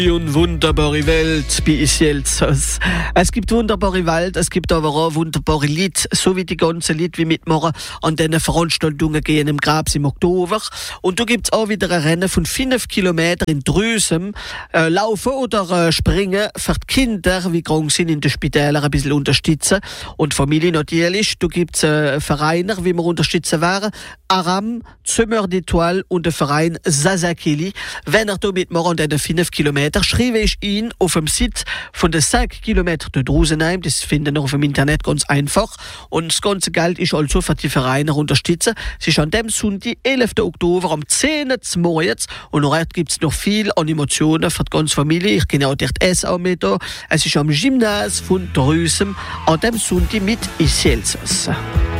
Und wunderbare Welt bei Isielzos. Es gibt wunderbare Welt, es gibt aber auch wunderbare Lied, so wie die ganzen Lied wie mitmachen an diesen Veranstaltungen gehen im Grabs im Oktober. Und da gibt's auch wieder ein Rennen von 5 Kilometern in Drüsem. Laufen oder springen für die Kinder, wie krank sind in den Spitälern, ein bisschen unterstützen. Und Familie natürlich, da gibt's Vereine, wie wir unterstützen wären. Aram, Zimmer d'Etoile und der Verein Sasakeli. Wenn da mitmachen an diesen 5 Kilometern, schreibe ich ihn auf dem Site von den 5 Kilometer de Drusenheim. Das finden wir auf dem Internet ganz einfach. Und das ganze Geld ist also für die Vereine unterstützen. Es ist an dem Sonntag, 11. Oktober, um 10 Uhr morgens. Und dort gibt es noch viele Animationen für die ganze Familie. Ich kenne auch die S auch mit da. Es ist am Gymnase von Drüsem an dem Sonntag mit Isielzos.